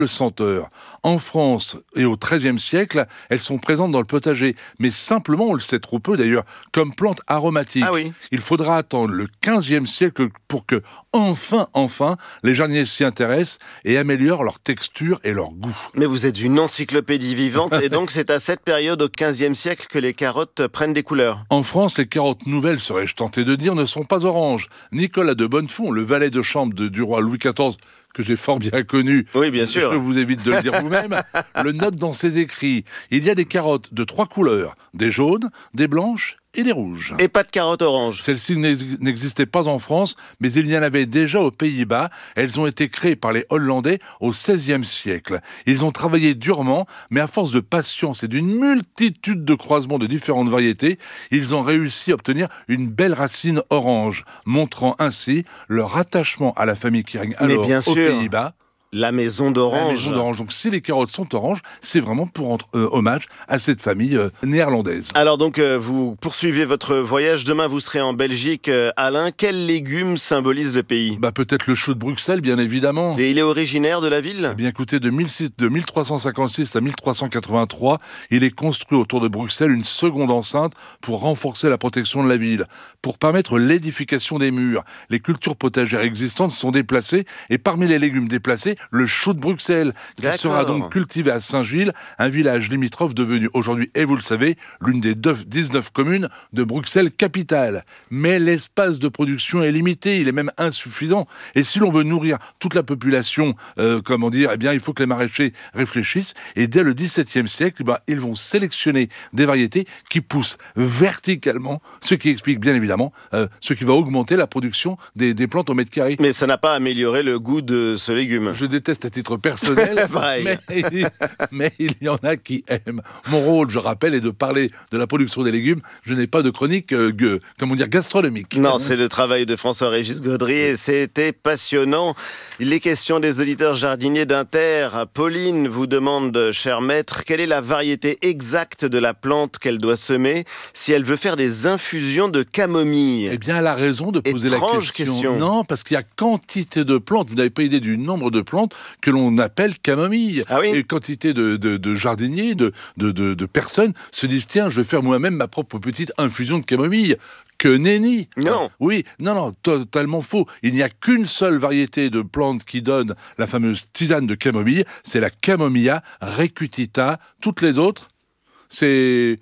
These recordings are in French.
le senteur. En France et au XIIIe siècle, elles sont présentes dans le potager, mais simplement, on le sait trop peu d'ailleurs, comme plante aromatique. Ah oui. Il faudra attendre le XVe siècle pour que, enfin, les jardiniers s'y intéressent et améliorent leur texture et leur goût. Mais vous êtes une encyclopédie vivante, et donc c'est à cette période, au XVe siècle, que les carottes prennent des couleurs. En France, les carottes nouvelles, serais-je tenté de dire, ne sont pas oranges. Nicolas de Bonnefond, le valet de chambre du roi Louis XIV, que j'ai fort bien connu, Oui, bien sûr. je vous évite de le dire vous-même, le note dans ses écrits. Il y a des carottes de 3 couleurs, des jaunes, des blanches et des rouges. Et pas de carottes oranges. Celles-ci n'existaient pas en France, mais il y en avait déjà aux Pays-Bas. Elles ont été créées par les Hollandais au XVIe siècle. Ils ont travaillé durement, mais à force de patience et d'une multitude de croisements de différentes variétés, ils ont réussi à obtenir une belle racine orange, montrant ainsi leur attachement à la famille qui règne alors aux Pays-Bas. La maison d'orange. La maison d'orange. Donc si les carottes sont oranges, c'est vraiment pour rendre hommage à cette famille néerlandaise. Alors donc, vous poursuivez votre voyage. Demain, vous serez en Belgique. Alain, quel légume symbolise le pays ? Peut-être le chou de Bruxelles, bien évidemment. Et il est originaire de la ville ? Eh bien écoutez, de 1356 à 1383, il est construit autour de Bruxelles une seconde enceinte pour renforcer la protection de la ville. Pour permettre l'édification des murs, les cultures potagères existantes sont déplacées et parmi les légumes déplacés, le chou de Bruxelles, qui sera donc cultivé à Saint-Gilles, un village limitrophe devenu aujourd'hui, et vous le savez, l'une des 19 communes de Bruxelles capitale. Mais l'espace de production est limité, il est même insuffisant. Et si l'on veut nourrir toute la population, il faut que les maraîchers réfléchissent. Et dès le XVIIe siècle, ils vont sélectionner des variétés qui poussent verticalement, ce qui explique bien évidemment ce qui va augmenter la production des plantes au mètre carré. Mais ça n'a pas amélioré le goût de ce légume. Je déteste à titre personnel, mais il y en a qui aiment. Mon rôle, je rappelle, est de parler de la production des légumes. Je n'ai pas de chronique gastronomique. Non, c'est le travail de François-Régis Gaudry et c'était passionnant. Les questions des auditeurs jardiniers d'Inter. Pauline vous demande, cher maître, quelle est la variété exacte de la plante qu'elle doit semer si elle veut faire des infusions de camomille ? Eh bien, elle a raison de poser la question. Non, parce qu'il y a quantité de plantes. Vous n'avez pas idée du nombre de plantes que l'on appelle camomille. Ah oui ? Et quantité de jardiniers, de personnes se disent, tiens, je vais faire moi-même ma propre petite infusion de camomille. Que nenni. Non. Oui, non, totalement faux. Il n'y a qu'une seule variété de plante qui donne la fameuse tisane de camomille, c'est la Camomilla recutita. Toutes les autres, c'est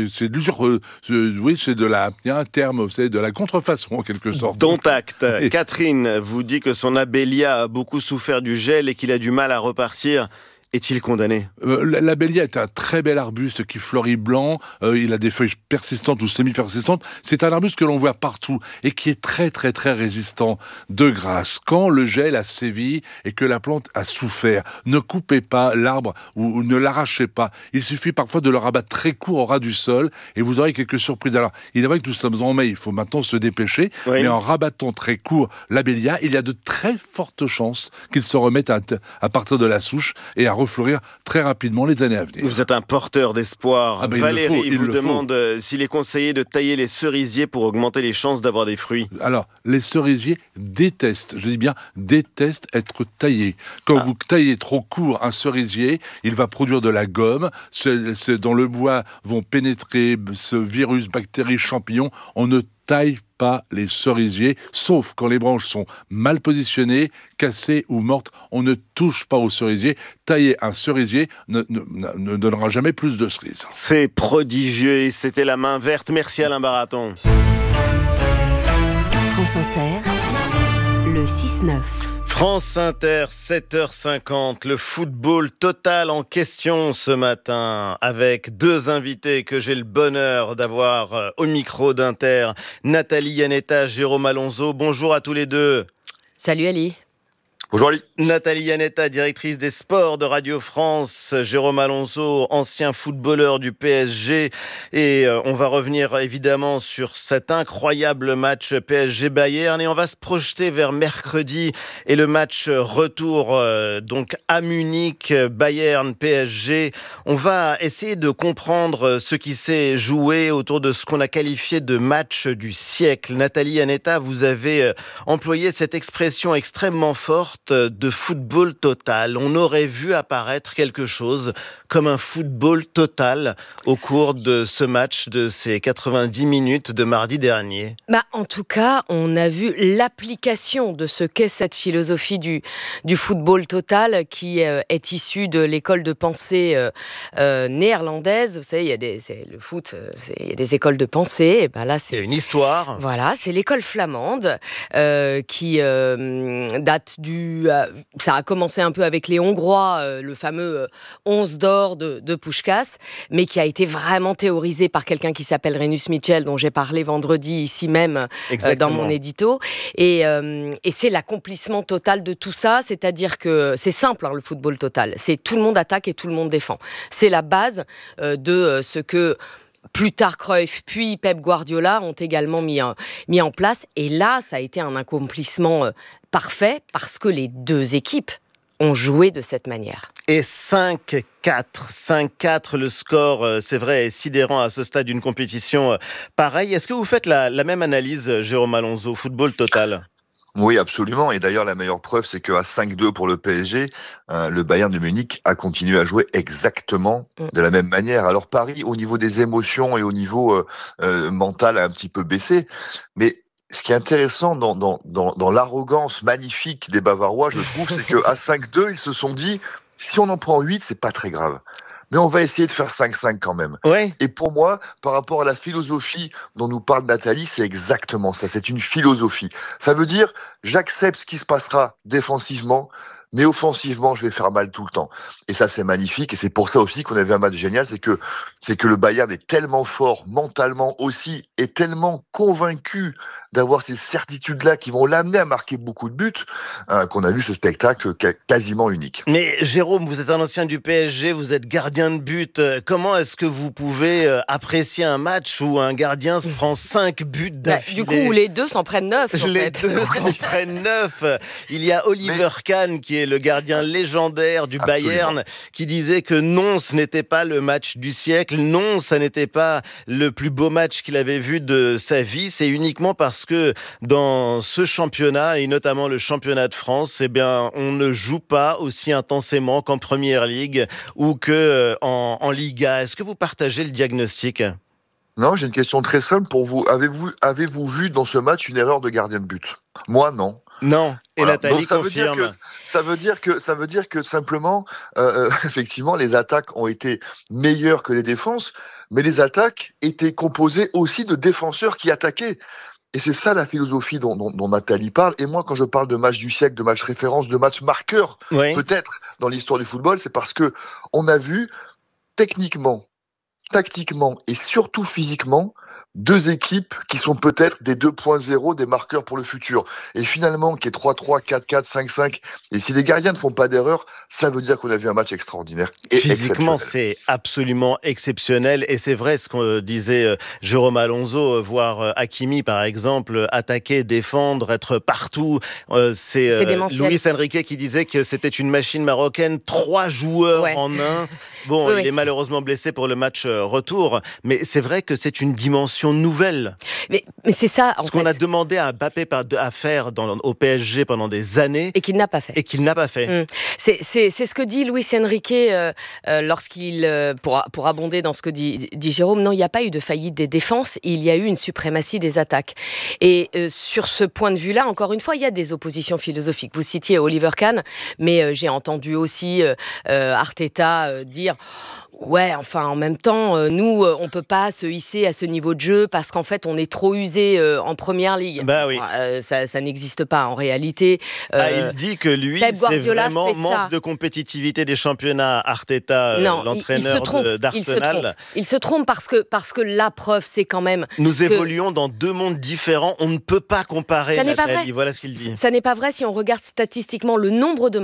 il y a un terme, c'est de la contrefaçon en quelque sorte. Dont acte. Catherine vous dit que son abélia a beaucoup souffert du gel et qu'il a du mal à repartir. Est-il condamné ? L'abélia est un très bel arbuste qui fleurit blanc. Il a des feuilles persistantes ou semi-persistantes. C'est un arbuste que l'on voit partout et qui est très très très résistant. De grâce, quand le gel a sévi et que la plante a souffert, ne coupez pas l'arbre ou ne l'arrachez pas. Il suffit parfois de le rabattre très court au ras du sol et vous aurez quelques surprises. Alors, il est vrai que nous sommes en mai, il faut maintenant se dépêcher. Oui. Mais en rabattant très court l'abélia, il y a de très fortes chances qu'il se remette à partir de la souche et à refleurir très rapidement les années à venir. Vous êtes un porteur d'espoir. Valérie vous demande s'il est conseillé de tailler les cerisiers pour augmenter les chances d'avoir des fruits. Alors, les cerisiers détestent, je dis bien détestent être taillés. Quand vous taillez trop court un cerisier, il va produire de la gomme. Dans le bois vont pénétrer ce virus, bactéries, champignons. On ne taille pas les cerisiers, sauf quand les branches sont mal positionnées, cassées ou mortes. On ne touche pas aux cerisiers. Tailler un cerisier ne donnera jamais plus de cerises. C'est prodigieux et c'était la main verte. Merci Alain Baraton. France Inter, le 6-9. France Inter, 7h50, le football total en question ce matin avec deux invités que j'ai le bonheur d'avoir au micro d'Inter. Nathalie Iannetta, Jérôme Alonso, bonjour à tous les deux. Salut Ali. Bonjour Ali. Nathalie Iannetta, directrice des sports de Radio France. Jérôme Alonso, ancien footballeur du PSG. Et on va revenir évidemment sur cet incroyable match PSG-Bayern. Et on va se projeter vers mercredi et le match retour donc à Munich, Bayern-PSG. On va essayer de comprendre ce qui s'est joué autour de ce qu'on a qualifié de match du siècle. Nathalie Iannetta, vous avez employé cette expression extrêmement forte. sorte de football total. On aurait vu apparaître quelque chose comme un football total au cours de ce match, de ces 90 minutes de mardi dernier. En tout cas, on a vu l'application de ce qu'est cette philosophie du football total qui est issue de l'école de pensée néerlandaise. Vous savez, le foot, il y a des écoles de pensée. Et là, c'est une histoire. Voilà, c'est l'école flamande qui date ça a commencé un peu avec les Hongrois, le fameux 11 d'or de Puskás, mais qui a été vraiment théorisé par quelqu'un qui s'appelle Renus Michel, dont j'ai parlé vendredi ici même dans mon édito. Et c'est l'accomplissement total de tout ça, c'est-à-dire que c'est simple, le football total. C'est tout le monde attaque et tout le monde défend. C'est la base de ce que plus tard Cruyff, puis Pep Guardiola ont également mis en place. Et là, ça a été un accomplissement parfait parce que les deux équipes ont joué de cette manière. Et 5-4, le score, c'est vrai, est sidérant à ce stade d'une compétition pareille. Est-ce que vous faites la même analyse, Jérôme Alonso, football total ? Oui, absolument. Et d'ailleurs, la meilleure preuve, c'est qu'à 5-2 pour le PSG, le Bayern de Munich a continué à jouer exactement de la même manière. Alors Paris, au niveau des émotions et au niveau mental, a un petit peu baissé. Mais ce qui est intéressant dans l'arrogance magnifique des Bavarois, je trouve, c'est qu'à 5-2, ils se sont dit, si on en prend 8, c'est pas très grave. Mais on va essayer de faire 5-5 quand même. Ouais. Et pour moi, par rapport à la philosophie dont nous parle Nathalie, c'est exactement ça. C'est une philosophie. Ça veut dire, j'accepte ce qui se passera défensivement, mais offensivement, je vais faire mal tout le temps. Et ça, c'est magnifique. Et c'est pour ça aussi qu'on avait un match génial. C'est que le Bayern est tellement fort, mentalement aussi, et tellement convaincu d'avoir ces certitudes-là qui vont l'amener à marquer beaucoup de buts, qu'on a vu ce spectacle quasiment unique. Mais Jérôme, vous êtes un ancien du PSG, vous êtes gardien de but. Comment est-ce que vous pouvez apprécier un match où un gardien se prend 5 buts d'affilée ? Du coup, les deux s'en prennent 9. Les deux s'en prennent 9. Il y a Oliver Kahn, qui est le gardien légendaire du Bayern, qui disait que non, ce n'était pas le match du siècle. Non, ça n'était pas le plus beau match qu'il avait vu de sa vie. C'est uniquement parce que dans ce championnat, et notamment le championnat de France, on ne joue pas aussi intensément qu'en Première Ligue ou qu'en Liga. Est-ce que vous partagez le diagnostic ? Non, j'ai une question très simple pour vous. Avez-vous vu dans ce match une erreur de gardien de but ? Moi, non. Non. Et voilà. Nathalie confirme. Ça veut dire que simplement, effectivement, les attaques ont été meilleures que les défenses, mais les attaques étaient composées aussi de défenseurs qui attaquaient. Et c'est ça la philosophie dont Nathalie parle. Et moi, quand je parle de match du siècle, de match référence, de match marqueur, peut-être dans l'histoire du football, c'est parce que on a vu techniquement, tactiquement et surtout physiquement, deux équipes qui sont peut-être des 2.0 des marqueurs pour le futur. Et finalement, qui est 3-3, 4-4, 5-5. Et si les gardiens ne font pas d'erreur, ça veut dire qu'on a vu un match extraordinaire. Et physiquement, c'est absolument exceptionnel. Et c'est vrai ce qu'on disait Jérôme Alonso, voir Hakimi, par exemple, attaquer, défendre, être partout. C'est Luis Enrique qui disait que c'était une machine marocaine, 3 joueurs en un. Bon, il est malheureusement blessé pour le match retour. Mais c'est vrai que c'est une dimension nouvelle. Mais c'est ça, ce qu'on a demandé à Mbappé à faire au PSG pendant des années. Et qu'il n'a pas fait. C'est ce que dit Luis Enrique lorsqu'il, pour abonder dans ce que dit Jérôme, non, il n'y a pas eu de faillite des défenses, il y a eu une suprématie des attaques. Et sur ce point de vue-là, encore une fois, il y a des oppositions philosophiques. Vous citiez Oliver Kahn, mais j'ai entendu aussi Arteta dire... Ouais, enfin, en même temps, nous, on peut pas se hisser à ce niveau de jeu parce qu'en fait, on est trop usé en Première Ligue. Bah oui. Ça n'existe pas en réalité. Il dit que lui, c'est vraiment manque de compétitivité des championnats. Arteta, l'entraîneur d'Arsenal. Il se trompe parce que la preuve, c'est quand même... Nous évoluons dans 2 mondes différents. On ne peut pas comparer, ça n'est pas vrai. Voilà ce qu'il dit. Ça n'est pas vrai si on regarde statistiquement le nombre de matchs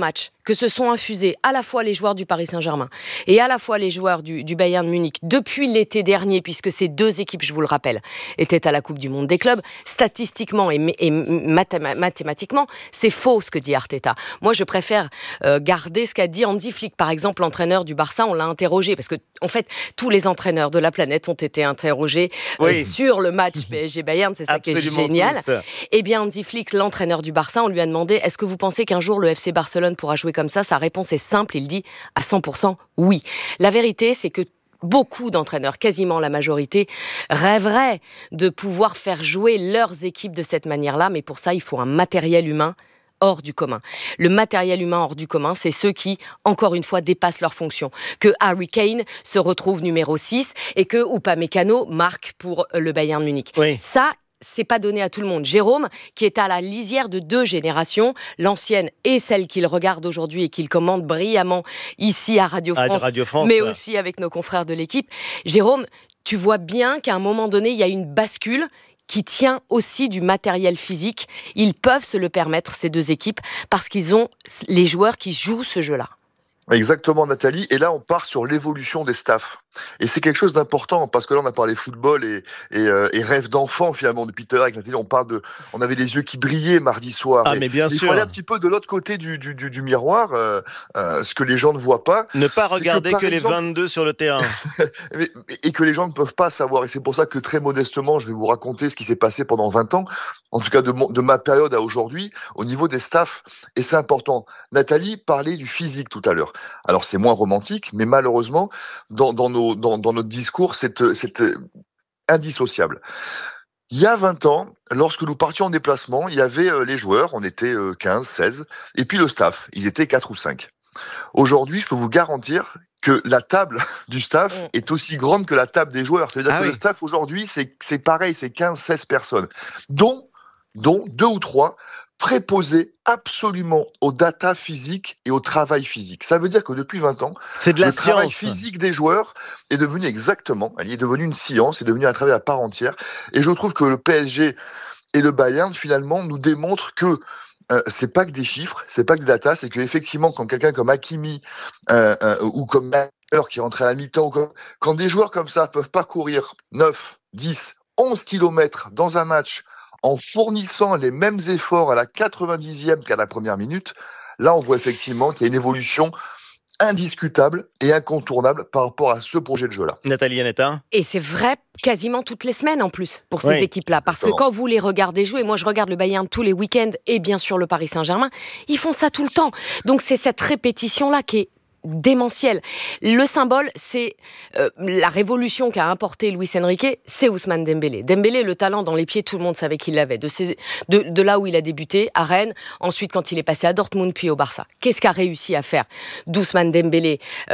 que se sont infusés à la fois les joueurs du Paris Saint-Germain et à la fois les joueurs du Bayern Munich depuis l'été dernier, puisque ces deux équipes, je vous le rappelle, étaient à la Coupe du Monde des clubs, statistiquement et mathématiquement, c'est faux ce que dit Arteta. Moi, je préfère garder ce qu'a dit Hansi Flick, par exemple, l'entraîneur du Barça, on l'a interrogé, parce que en fait, tous les entraîneurs de la planète ont été interrogés sur le match PSG-Bayern, c'est ça qui est génial. Eh bien, Hansi Flick, l'entraîneur du Barça, on lui a demandé, est-ce que vous pensez qu'un jour le FC Barcelone pourra jouer comme ça ? Sa réponse est simple, il dit à 100% oui. La vérité, c'est que beaucoup d'entraîneurs, quasiment la majorité, rêveraient de pouvoir faire jouer leurs équipes de cette manière-là, mais pour ça, il faut un matériel humain hors du commun. Le matériel humain hors du commun, c'est ceux qui, encore une fois, dépassent leurs fonctions. Que Harry Kane se retrouve numéro 6 et que Upamecano marque pour le Bayern Munich. Oui. Ça, c'est pas donné à tout le monde. Jérôme, qui est à la lisière de deux générations, l'ancienne et celle qu'il regarde aujourd'hui et qu'il commande brillamment ici à Radio France, mais aussi avec nos confrères de l'équipe. Jérôme, tu vois bien qu'à un moment donné, il y a une bascule qui tient aussi du matériel physique. Ils peuvent se le permettre, ces deux équipes, parce qu'ils ont les joueurs qui jouent ce jeu-là. Exactement, Nathalie. Et là, on part sur l'évolution des staffs. Et c'est quelque chose d'important, parce que là, on a parlé football et rêve d'enfant, finalement, depuis tout à l'heure avec Nathalie. On avait les yeux qui brillaient mardi soir. Ah, mais bien sûr. Il faut aller un petit peu de l'autre côté du miroir, ce que les gens ne voient pas. Ne pas regarder que les 22 sur le terrain. et que les gens ne peuvent pas savoir. Et c'est pour ça que, très modestement, je vais vous raconter ce qui s'est passé pendant 20 ans, en tout cas de ma période à aujourd'hui, au niveau des staffs. Et c'est important. Nathalie parlait du physique tout à l'heure. Alors, c'est moins romantique, mais malheureusement, dans notre discours, c'est indissociable. Il y a 20 ans, lorsque nous partions en déplacement, il y avait les joueurs, on était 15, 16, et puis le staff, ils étaient 4 ou 5. Aujourd'hui, je peux vous garantir que la table du staff est aussi grande que la table des joueurs. C'est-à-dire que le staff, aujourd'hui, c'est pareil, c'est 15, 16 personnes, dont 2 ou 3 préposés absolument aux data physiques et au travail physique. Ça veut dire que depuis 20 ans, le travail physique des joueurs est devenu il est devenu une science, est devenu un travail à part entière. Et je trouve que le PSG et le Bayern, finalement, nous démontrent que c'est pas que des chiffres, c'est pas que des data, c'est qu'effectivement, quand quelqu'un comme Hakimi ou comme Neuer qui rentre à la mi-temps, quand des joueurs comme ça peuvent parcourir 9, 10, 11 kilomètres dans un match en fournissant les mêmes efforts à la 90e qu'à la première minute, là on voit effectivement qu'il y a une évolution indiscutable et incontournable par rapport à ce projet de jeu-là. Nathalie Yanetta. Et c'est vrai quasiment toutes les semaines en plus pour ces équipes-là. Parce que quand vous les regardez jouer, moi je regarde le Bayern tous les week-ends et bien sûr le Paris Saint-Germain, ils font ça tout le temps. Donc c'est cette répétition-là qui est démentiel. Le symbole, c'est la révolution qu'a apporté Luis Enrique, c'est Ousmane Dembélé. Dembélé, le talent dans les pieds, tout le monde savait qu'il l'avait. De là où il a débuté, à Rennes, ensuite quand il est passé à Dortmund, puis au Barça. Qu'est-ce qu'a réussi à faire d'Ousmane Dembélé,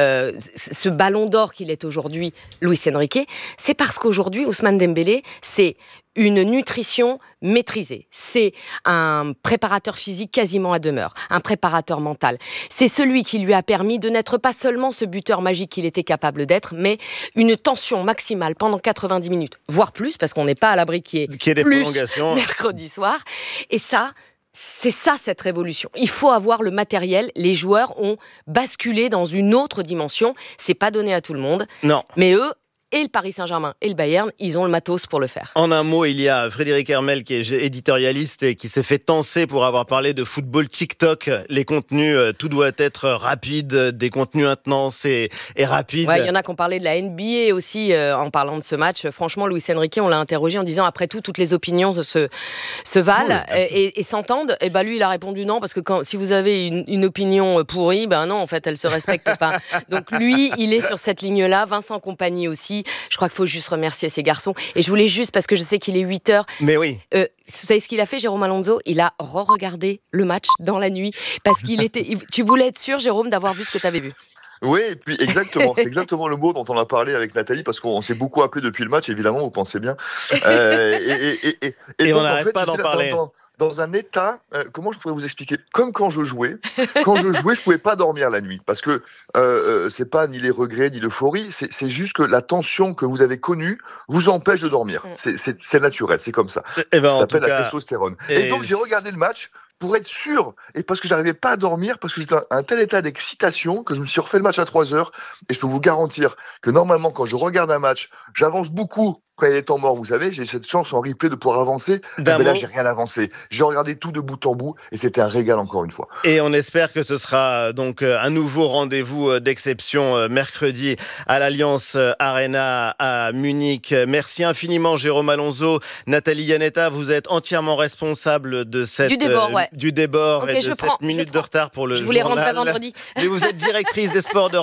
ce ballon d'or qu'il est aujourd'hui, Luis Enrique? C'est parce qu'aujourd'hui, Ousmane Dembélé, c'est une nutrition maîtrisée. C'est un préparateur physique quasiment à demeure, un préparateur mental. C'est celui qui lui a permis de n'être pas seulement ce buteur magique qu'il était capable d'être, mais une tension maximale pendant 90 minutes, voire plus, parce qu'on n'est pas à l'abri qu'il y ait des plus prolongations mercredi soir. Et ça, c'est ça cette révolution. Il faut avoir le matériel. Les joueurs ont basculé dans une autre dimension. C'est pas donné à tout le monde. Non. Mais eux, et le Paris Saint-Germain et le Bayern, ils ont le matos pour le faire. En un mot, il y a Frédéric Hermel qui est éditorialiste et qui s'est fait tancer pour avoir parlé de football TikTok. Les contenus, tout doit être rapide, des contenus intenses et rapides. Ouais, il y en a qui ont parlé de la NBA aussi en parlant de ce match. Franchement, Luis Enrique, on l'a interrogé en disant après tout, toutes les opinions se valent et s'entendent. Et lui, il a répondu non parce que si vous avez une opinion pourrie, non, en fait, elle se respecte pas. Donc lui, il est sur cette ligne-là. Vincent Kompany aussi. Je crois qu'il faut juste remercier ces garçons. Et je voulais juste, parce que je sais qu'il est 8h. Mais oui. Vous savez ce qu'il a fait, Jérôme Alonso? Il a re-regardé le match dans la nuit. Parce qu'il était. Tu voulais être sûr, Jérôme, d'avoir vu ce que tu avais vu. Oui, et puis exactement, c'est exactement le mot dont on a parlé avec Nathalie, parce qu'on s'est beaucoup appelé depuis le match, évidemment, vous pensez bien. Et donc, on n'arrête pas d'en parler. Dans un état, comment je pourrais vous expliquer? Comme quand je jouais, je pouvais pas dormir la nuit, parce que c'est pas ni les regrets ni l'euphorie, c'est juste que la tension que vous avez connue vous empêche de dormir. C'est naturel, c'est comme ça. Ça s'appelle la testostérone. Et donc j'ai regardé le match pour être sûr, et parce que j'arrivais pas à dormir, parce que j'étais à un tel état d'excitation que je me suis refait le match à 3 heures, et je peux vous garantir que normalement, quand je regarde un match, j'avance beaucoup quand il y a les temps morts, vous savez, j'ai cette chance en replay de pouvoir avancer, mais là, j'ai rien avancé. J'ai regardé tout de bout en bout, et c'était un régal encore une fois. Et on espère que ce sera donc un nouveau rendez-vous d'exception mercredi à l'Allianz Arena à Munich. Merci infiniment Jérôme Alonso. Nathalie Iannetta, vous êtes entièrement responsable de du débord, du débord okay, et de cette minute de retard pour le journal. Je voulais rentrer vendredi. Mais vous êtes directrice des sports de